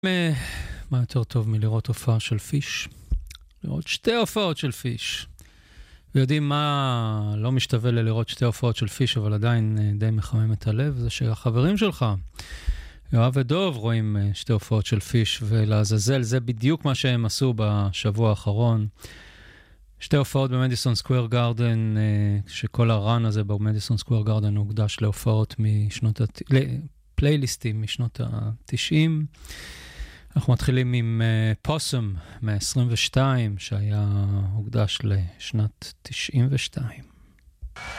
מה יותר טוב מלראות הופעה של פיש? לראות שתי הופעות של פיש. ויודעים מה לא משתווה לראות שתי הופעות של פיש, אבל עדיין די מחמם את הלב, זה שהחברים שלך, יואב ודוב, רואים שתי הופעות של פיש, ולעזאזל, זה בדיוק מה שהם עשו בשבוע האחרון. שתי הופעות במדיסון סקוואר גארדן, שכל הרן הזה במדיסון סקוואר גארדן הוקדש להופעות פלייליסטים משנות ה-90. אנחנו מתחילים עם פוסם מ-22, שהיה הוקדש לשנת 92.